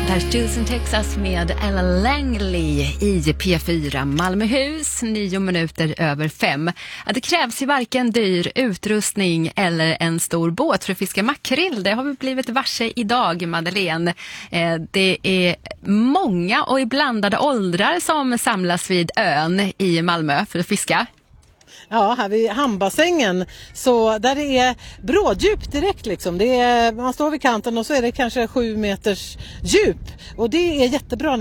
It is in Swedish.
Där Tusen Texas med Ella Langley i P4 Malmöhus, 5:09. Ja, det krävs ju varken dyr utrustning eller en stor båt för att fiska makrill. Det har vi blivit varse idag, Madeleine. Det är många och i blandade åldrar som samlas vid ön i Malmö för att fiska. Ja, här vid hamnbassängen, så där det är bråddjup direkt liksom. Man står vid kanten och så är det kanske 7 meters djup och det är jättebra.